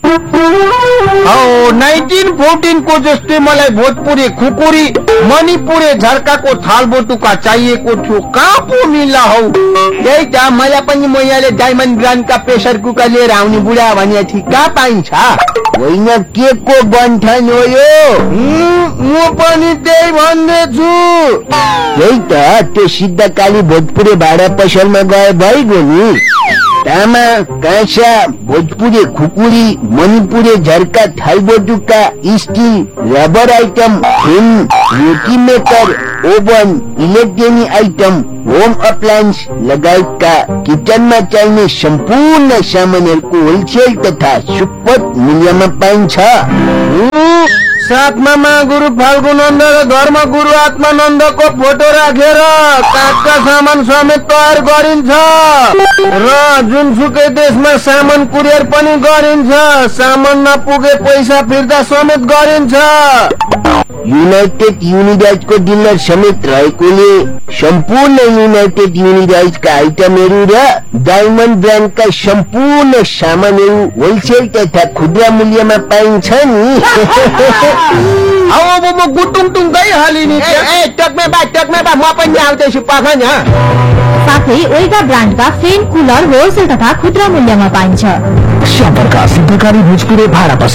1914 को जस्तै मलाई भोजपुरी खुकुरी मणिपुरे झर्काको थालबोटुका चाहिएको थियो। कहाँ पो मिल्ला हौ? त्यही त मलाई पनि मैयाले डायमन्ड ब्रान्डका प्रेसर कुकर लिएर आउने बुढा भने थिए। कहाँ पाइन्छ? होइन के को बन्ठन हो यो? म पनि त्यही भन्दैछु। त्यही त त्यो सिद्धकाली भोजपुरे भाडा पसलमा गए भइगयो नि। तामा काँसा भोजपुरे खुकुरी मणिपुरे झर्का थालबोटुका स्टिल रबर आइटम फिल्म रोटी maker oven electronic item home appliance लगायतका किचनमा चाहिने सम्पूर्ण सामानहरूको होलसेल तथा सुपथ मूल्यमा पाइन्छ। साथमा महागुरु फाल्गुनन्द र धर्म गुरु आत्मानन्दको फोटो राखेर काठका सामान समेत तयार गरिन्छ र जुनसुकै देशमा सामान कुरियर पनि गरिन्छ। सामान नपुगे पैसा फिर्ता समेत गरिन्छ। युनाइटेड युनिराइजको डिलर समेत रहेकोले सम्पूर्ण युनाइटेड युनिराइजका आइटमहरू र डायमन्ड ब्रान्डका सम्पूर्ण सामानहरू होलसेल तथा खुद्रा मूल्यमा पाइन्छ नि। अब म गुटुङटुङ गइहालेँ नि। टकमे बा म पनि आउँदैछु पखन। साथै ओइगा ब्रान्डका फेन कुलर होलसेल तथा खुद्रा मूल्यमा पाइन्छ। सम्पर्क सिद्धकाली भोजपुरे भाडा